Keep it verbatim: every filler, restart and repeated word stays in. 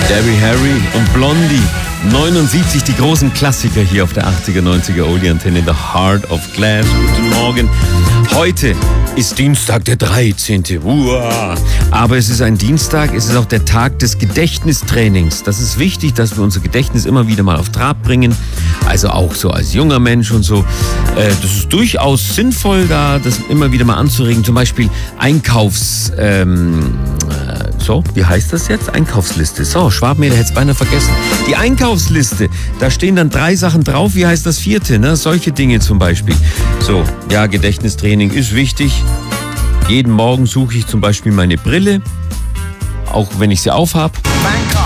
Debbie Harry und Blondie. neunundsiebzig, die großen Klassiker hier auf der achtziger, neunziger Oldie-Antenne, The Heart of Glass. Guten Morgen. Heute ist Dienstag, der dreizehnte Uah. Aber es ist ein Dienstag, es ist auch der Tag des Gedächtnistrainings. Das ist wichtig, dass wir unser Gedächtnis immer wieder mal auf Trab bringen. Also auch so als junger Mensch und so. Das ist durchaus sinnvoll, da das immer wieder mal anzuregen. Zum Beispiel Einkaufs... Ähm, so, wie heißt das jetzt? Einkaufsliste. So, Schwabmäder hätte es beinahe vergessen. Die Einkaufsliste, da stehen dann drei Sachen drauf. Wie heißt das vierte? Ne? Solche Dinge zum Beispiel. So, ja, Gedächtnistraining ist wichtig. Jeden Morgen suche ich zum Beispiel meine Brille, auch wenn ich sie aufhab. Bangkok.